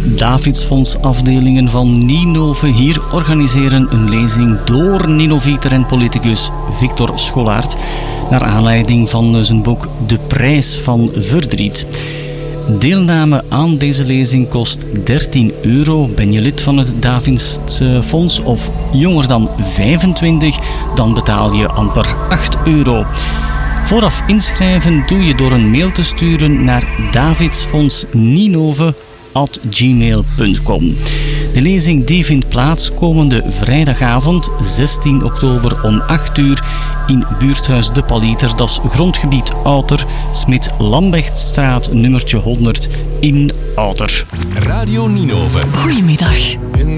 Davidsfonds afdelingen van Ninove hier organiseren een lezing door Ninovieter en politicus Victor Scholaert naar aanleiding van zijn boek De Prijs van Verdriet. Deelname aan deze lezing kost €13. Ben je lid van het Davidsfonds of jonger dan 25, dan betaal je amper €8. Vooraf inschrijven doe je door een mail te sturen naar davidsfondsninove@gmail.com. De lezing die vindt plaats komende vrijdagavond 16 oktober om 8 uur in buurthuis De Palieter, dat is grondgebied Outer, Smit-Lambechtstraat nummertje 100 in Outer. Radio Ninove. Goedemiddag.